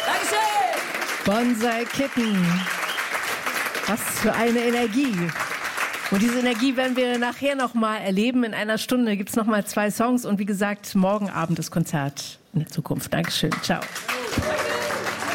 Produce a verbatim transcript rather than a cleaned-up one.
Dankeschön! Bonsai Kitten. Was für eine Energie. Und diese Energie werden wir nachher nochmal erleben. In einer Stunde gibt es nochmal zwei Songs. Und wie gesagt, morgen Abend das Konzert in der Zukunft. Dankeschön. Ciao.